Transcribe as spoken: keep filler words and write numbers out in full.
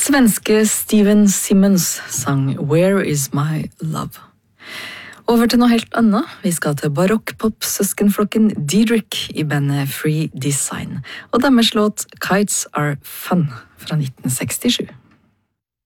Svenske Steven Simmons sang Where is my love? Over til noe helt annet. Vi skal til barock-pop-søskenflokken Diedrich i bandet Free Design, og deres låt Kites Are Fun fra nitten sekstisju.